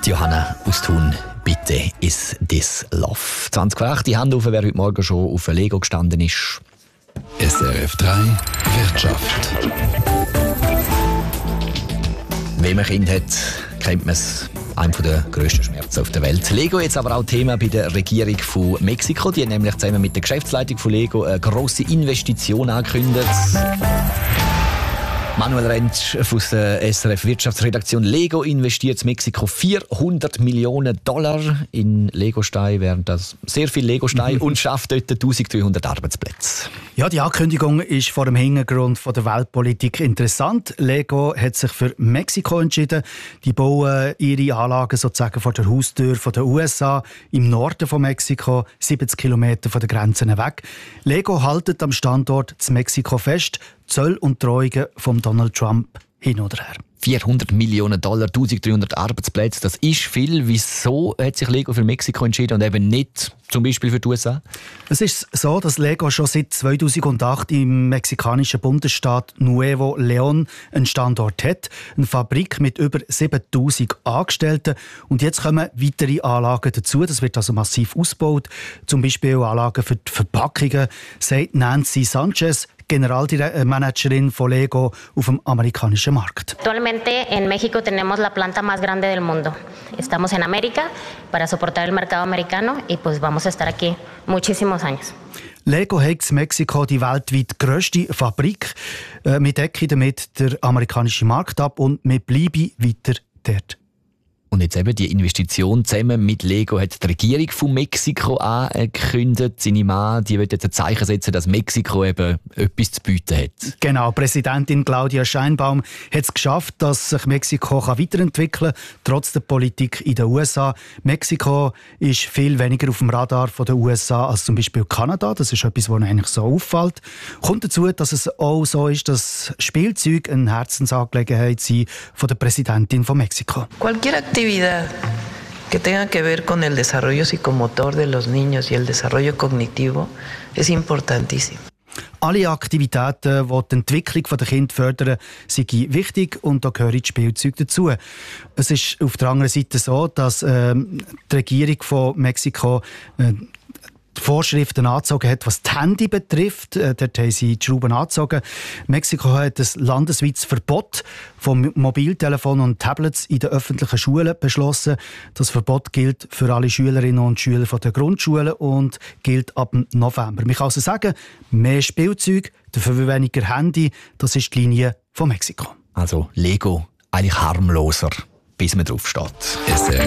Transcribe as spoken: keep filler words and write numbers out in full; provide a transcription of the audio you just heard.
Die Johanna aus Thun, bitte is this love. zwanzig vor acht, die Hand auf, wer heute Morgen schon auf ein Lego gestanden ist. S R F drei Wirtschaft. Wenn man Kind hat, kennt man es. Einer der grössten Schmerzen auf der Welt. Lego jetzt aber auch Thema bei der Regierung von Mexiko. Die haben nämlich zusammen mit der Geschäftsleitung von Lego eine grosse Investition angekündigt. Manuel Rentsch aus der S R F Wirtschaftsredaktion. Lego investiert in Mexiko vierhundert Millionen Dollar in Legosteine, während das sehr viel Legosteine und schafft dort eintausenddreihundert Arbeitsplätze. Ja, die Ankündigung ist vor dem Hintergrund von der Weltpolitik interessant. Lego hat sich für Mexiko entschieden. Die bauen ihre Anlagen sozusagen vor der Haustür von den U S A im Norden von Mexiko, siebzig Kilometer von den Grenzen weg. Lego haltet am Standort zu Mexiko fest. Zöll und Drohungen von Donald Trump hin oder her. vierhundert Millionen Dollar, eintausenddreihundert Arbeitsplätze, das ist viel. Wieso hat sich Lego für Mexiko entschieden und eben nicht zum Beispiel für die U S A? Es ist so, dass Lego schon seit zweitausendacht im mexikanischen Bundesstaat Nuevo León einen Standort hat. Eine Fabrik mit über siebentausend Angestellten. Und jetzt kommen weitere Anlagen dazu. Das wird also massiv ausgebaut. Zum Beispiel Anlagen für die Verpackungen, sagt Nancy Sanchez, Generalmanagerin von Lego auf dem amerikanischen Markt. Actualmente en México tenemos la planta más grande del mundo. Estamos en América para soportar el mercado americano y pues vamos a estar aquí muchísimos años. Lego hat in Mexiko die weltweit grösste Fabrik. Wir decken damit den amerikanischen Markt ab und wir bleiben weiter dort. Und jetzt eben die Investition zusammen mit Lego hat die Regierung von Mexiko angekündigt. Seine Mann, die will jetzt ein Zeichen setzen, dass Mexiko eben etwas zu bieten hat. Genau, Präsidentin Claudia Sheinbaum hat es geschafft, dass sich Mexiko kann weiterentwickeln kann, trotz der Politik in den U S A. Mexiko ist viel weniger auf dem Radar der U S A als zum Beispiel Kanada. Das ist etwas, was eigentlich so auffällt. Kommt dazu, dass es auch so ist, dass Spielzeuge eine Herzensangelegenheit sind von der Präsidentin von Mexiko. Actividad que tenga que ver con el desarrollo psicomotor de los niños y el desarrollo cognitivo es importantísimo. Alle Aktivitäten, die die Entwicklung der Kinder fördern, sind wichtig und da gehören die Spielzeuge dazu. Es ist auf der anderen Seite so, dass äh, die Regierung von Mexiko äh, die Vorschriften angezogen hat, was das Handy betrifft. Äh, dort haben sie die Schrauben angezogen. Mexiko hat ein landesweites Verbot von Mobiltelefonen und Tablets in den öffentlichen Schulen beschlossen. Das Verbot gilt für alle Schülerinnen und Schüler der Grundschulen und gilt ab November. Man kann also sagen, mehr Spielzeug, dafür weniger Handy. Das ist die Linie von Mexiko. Also Lego eigentlich harmloser, bis man drauf steht.